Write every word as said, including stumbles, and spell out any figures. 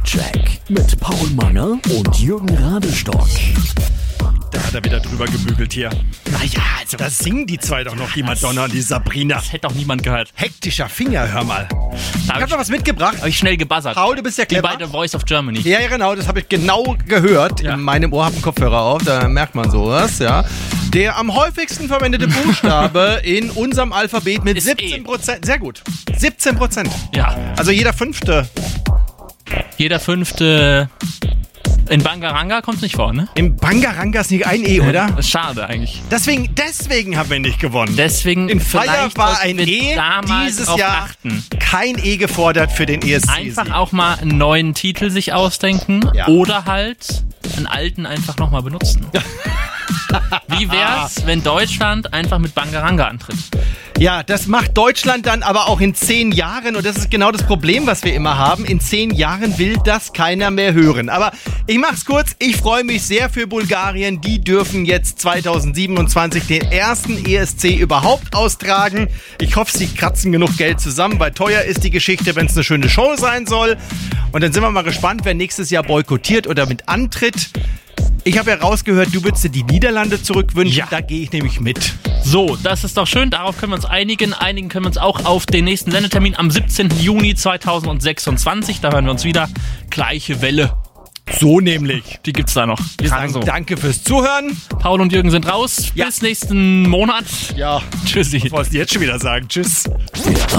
Faktencheck mit Paul Manger und Jürgen Radestock. Da hat er wieder drüber gebügelt hier. Naja, also das singen die zwei doch noch, die Madonna und die Sabrina. Das hätte auch niemand gehört. Hektischer Finger, hör mal. Ich hab ich, noch was mitgebracht. Hab ich schnell gebuzzert. Paul, du bist ja Wie clever. bei The Voice of Germany. Ja, ja, genau, das habe ich genau gehört. Ja. In meinem Ohr habe ich einen Kopfhörer auf, da merkt man sowas, ja. Der am häufigsten verwendete Buchstabe in unserem Alphabet mit Ist siebzehn E. Prozent. Sehr gut. siebzehn Prozent. Ja. Also jeder fünfte. Jeder fünfte... In Bangaranga kommt nicht vor, ne? Im Bangaranga ist nicht ein E, oder? Das ist schade eigentlich. Deswegen, deswegen haben wir nicht gewonnen. Deswegen In Feier vielleicht war sollten ein wir E, damals dieses drauf Jahr achten. kein E gefordert für den E S C. Einfach auch mal einen neuen Titel sich ausdenken Ja. oder halt einen alten einfach nochmal benutzen. Wie wär's, wenn Deutschland einfach mit Bangaranga antritt? Ja, das macht Deutschland dann aber auch in zehn Jahren und das ist genau das Problem, was wir immer haben. In zehn Jahren will das keiner mehr hören. Aber ich mach's kurz, ich freue mich sehr für Bulgarien. Die dürfen jetzt zweitausendsiebenundzwanzig den ersten E S C überhaupt austragen. Ich hoffe, sie kratzen genug Geld zusammen, weil teuer ist die Geschichte, wenn es eine schöne Show sein soll. Und dann sind wir mal gespannt, wer nächstes Jahr boykottiert oder mit antritt. Ich habe ja rausgehört, du würdest dir die Niederlande zurückwünschen. Ja. Da gehe ich nämlich mit. So, das ist doch schön, darauf können wir uns einigen. Einigen können wir uns auch auf den nächsten Sendetermin am siebzehnten Juni zweitausendsechsundzwanzig. Da hören wir uns wieder. Gleiche Welle. So nämlich. Die gibt's da noch. Wir Gerade sagen so. danke fürs Zuhören. Paul und Jürgen sind raus. Ja. Bis nächsten Monat. Ja, Tschüssi. was wolltest du jetzt schon wieder sagen? Tschüss.